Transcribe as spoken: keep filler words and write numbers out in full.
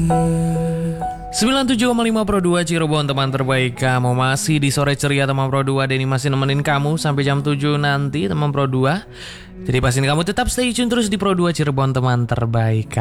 sembilan puluh tujuh koma lima Pro dua Cirebon, teman terbaik kamu. Masih di sore ceria teman Pro dua. Denny masih nemenin kamu sampai jam tujuh nanti teman Pro dua. Jadi pastiin kamu tetap stay tune terus di Pro dua Cirebon, teman terbaik.